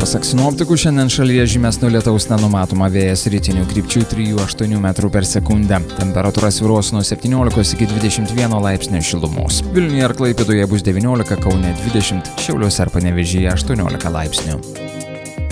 Pasak sinoptikų, šiandien šalyje žymesnio lietaus nenumatoma, vėjas rytinių krypčių 3–8 m/s. Temperatūra svyruos nuo 17 iki 21 laipsnio šilumos. Vilniuje ir Klaipėdoje bus 19, Kaune 20, Šiauliuose ir Panevėžyje 18 laipsnių.